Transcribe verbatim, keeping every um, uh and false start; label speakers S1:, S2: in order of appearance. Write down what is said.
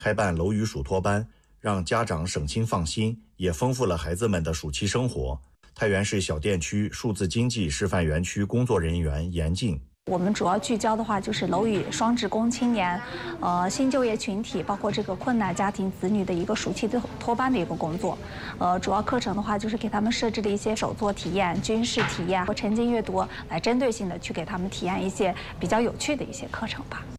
S1: 开办楼宇暑托班，让家长省心放心，也丰富了孩子们的暑期生活。太原市小店区数字经济示范园区工作人员严静。
S2: 我们主要聚焦的话就是楼宇双职工青年，呃，新就业群体，包括这个困难家庭子女的一个暑期的托班的一个工作。呃，主要课程的话就是给他们设置了一些手作体验、军事体验和沉浸阅读，来针对性的去给他们体验一些比较有趣的一些课程吧。